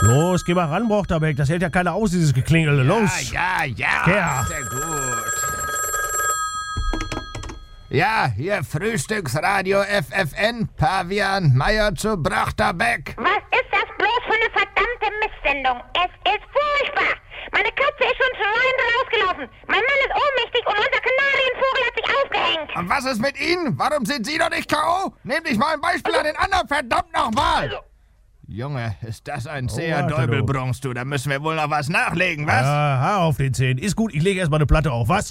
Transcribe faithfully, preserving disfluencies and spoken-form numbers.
Los, geh mal ran, Brochterbeck. Das hält ja keiner aus, dieses Geklingel. Los. Ja, ja, Ja. ja. Sehr gut. Ja, hier Frühstücksradio F F N, Pavian, Meier zu Brochterbeck. Was ist das bloß für eine verdammte Mistsendung? Es ist furchtbar. Meine Katze ist schon schreiend rausgelaufen. Mein Mann ist ohnmächtig und unser Kanarienvogel hat sich aufgehängt. Und was ist mit Ihnen? Warum sind Sie doch nicht K O? Nehmt nicht mal ein Beispiel an den anderen, verdammt nochmal! Junge, ist das ein zäher warte, Däubelbrunst, du. Da müssen wir wohl noch was nachlegen, was? Ja, Haar auf den Zähnen. Ist gut, ich lege erstmal eine Platte auf, was?